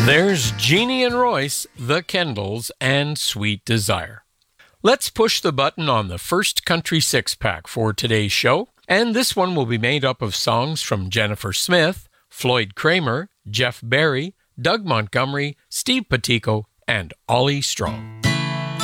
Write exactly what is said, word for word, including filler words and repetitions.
There's Jeannie and Royce, the Kendalls, and Sweet Desire. Let's push the button on the first country six-pack for today's show, and this one will be made up of songs from Jennifer Smith, Floyd Kramer, Jeff Barry, Doug Montgomery, Steve Petico, and Ollie Strong.